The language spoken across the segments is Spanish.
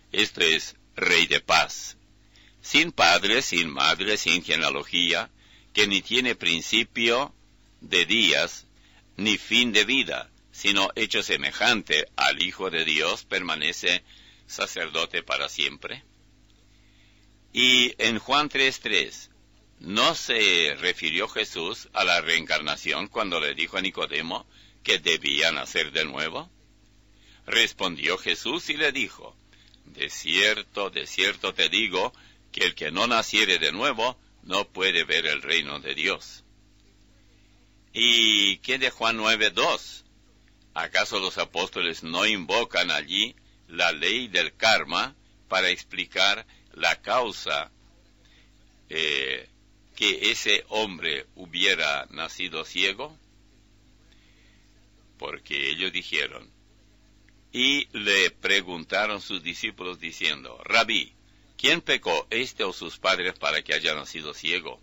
esto es, Rey de paz, sin padre, sin madre, sin genealogía, que ni tiene principio de días, ni fin de vida, sino hecho semejante al Hijo de Dios, permanece sacerdote para siempre. Y en Juan 3:3, ¿no se refirió Jesús a la reencarnación cuando le dijo a Nicodemo que debía nacer de nuevo? Respondió Jesús y le dijo, de cierto te digo, que el que no naciere de nuevo no puede ver el reino de Dios. ¿Y qué de Juan 9:2? ¿Acaso los apóstoles no invocan allí la ley del karma para explicar la causa que ese hombre hubiera nacido ciego? Porque ellos dijeron, y le preguntaron sus discípulos diciendo, Rabí, ¿quién pecó, este o sus padres, para que haya nacido ciego?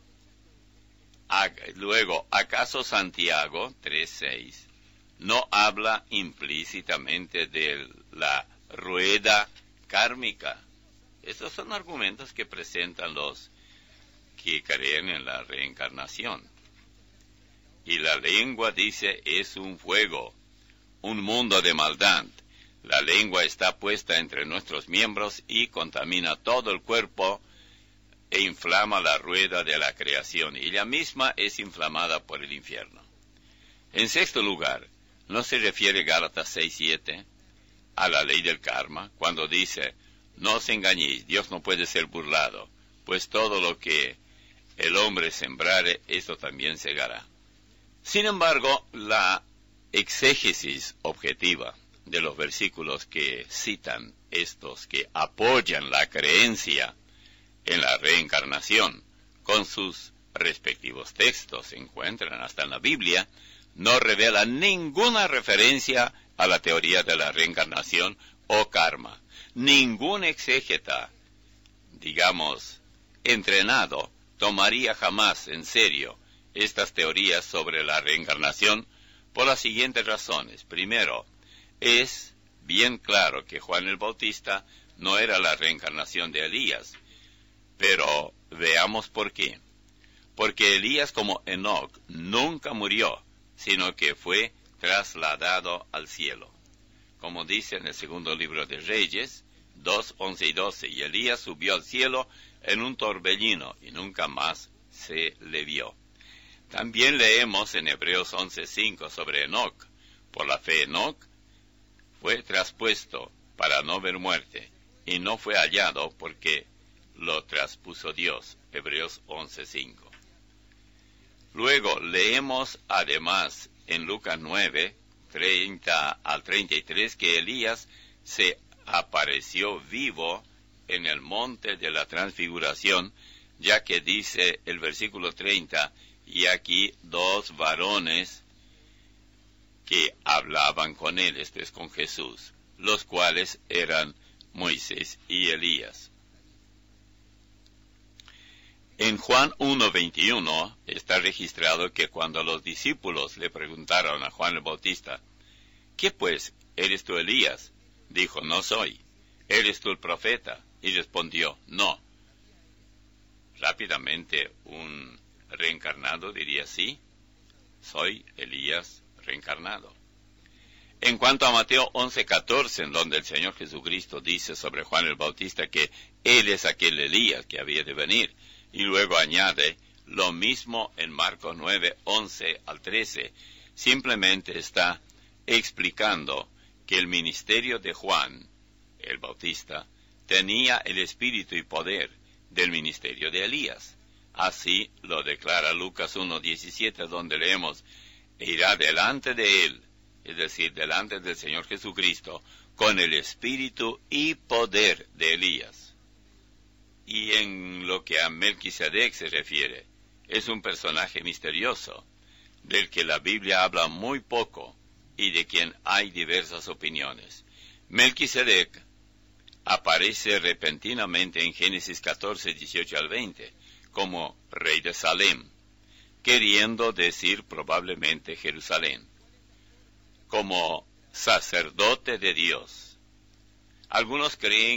Luego, ¿acaso Santiago 3:6 no habla implícitamente de la rueda kármica? Estos son argumentos que presentan los que creen en la reencarnación. Y la lengua, dice, es un fuego, un mundo de maldad. La lengua está puesta entre nuestros miembros y contamina todo el cuerpo e inflama la rueda de la creación. Y ella misma es inflamada por el infierno. En sexto lugar, ¿no se refiere Gálatas 6:7 a la ley del karma cuando dice, no os engañéis, Dios no puede ser burlado, pues todo lo que el hombre sembrare, esto también segará? Sin embargo, la exégesis objetiva de los versículos que citan estos que apoyan la creencia en la reencarnación con sus respectivos textos, se encuentran hasta en la Biblia, no revela ninguna referencia a la teoría de la reencarnación o karma. Ningún exégeta, digamos, entrenado, tomaría jamás en serio estas teorías sobre la reencarnación por las siguientes razones. Primero, es bien claro que Juan el Bautista no era la reencarnación de Elías, pero veamos por qué. Porque Elías, como Enoc, nunca murió, sino que fue trasladado al cielo. Como dice en el segundo libro de Reyes, 2:11 y 12, y Elías subió al cielo en un torbellino, y nunca más se le vio. También leemos en Hebreos 11:5 sobre Enoc. Por la fe Enoc fue traspuesto para no ver muerte, y no fue hallado porque lo traspuso Dios. Hebreos 11:5. Luego leemos además en Lucas 9:30 al 33 que Elías se apareció vivo en el monte de la transfiguración, ya que dice el versículo 30, y aquí 2 varones que hablaban con él, esto es con Jesús, los cuales eran Moisés y Elías. En Juan 1:21 está registrado que cuando los discípulos le preguntaron a Juan el Bautista, ¿qué pues? ¿Eres tú Elías? Dijo, no soy. ¿Eres tú el profeta? Y respondió, no. Rápidamente un reencarnado diría, sí, soy Elías reencarnado. En cuanto a Mateo 11:14, en donde el Señor Jesucristo dice sobre Juan el Bautista que él es aquel Elías que había de venir, y luego añade lo mismo en Marcos 9:11 al 13, simplemente está explicando que el ministerio de Juan el Bautista tenía el espíritu y poder del ministerio de Elías. Así lo declara Lucas 1:17, donde leemos, e irá delante de él, es decir, delante del Señor Jesucristo, con el espíritu y poder de Elías. Y en lo que a Melquisedec se refiere, es un personaje misterioso, del que la Biblia habla muy poco y de quien hay diversas opiniones. Melquisedec aparece repentinamente en Génesis 14:18 al 20, como rey de Salem, queriendo decir probablemente Jerusalén, como sacerdote de Dios. Algunos creen